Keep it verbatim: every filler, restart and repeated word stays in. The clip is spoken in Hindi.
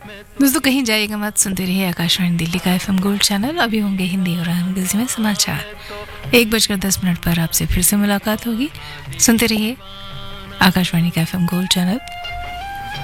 दोस्तों कहीं जाइएगा मत, सुनते रहिए आकाशवाणी दिल्ली का एफएम गोल्ड चैनल। अभी होंगे हिंदी और अंग्रेजी में समाचार। एक बजकर दस मिनट पर आपसे फिर से मुलाकात होगी। सुनते रहिए आकाशवाणी का एफएम गोल्ड चैनल।